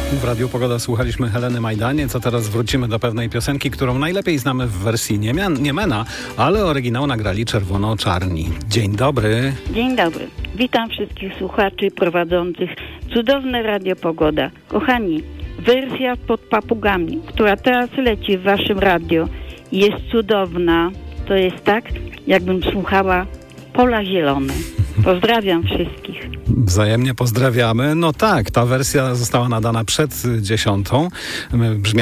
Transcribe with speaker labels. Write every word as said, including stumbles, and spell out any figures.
Speaker 1: W Radiu Pogoda słuchaliśmy Heleny Majdaniec, a teraz wrócimy do pewnej piosenki, którą najlepiej znamy w wersji niemian- Niemena, ale oryginał nagrali Czerwono-Czarni. Dzień dobry.
Speaker 2: Dzień dobry. Witam wszystkich słuchaczy prowadzących cudowne Radio Pogoda. Kochani, wersja pod papugami, która teraz leci w waszym radio, jest cudowna. To jest tak, jakbym słuchała Pola Zielone. Pozdrawiam wszystkich.
Speaker 1: Wzajemnie pozdrawiamy. No tak, ta wersja została nadana przed dziesiątą. Brzmiała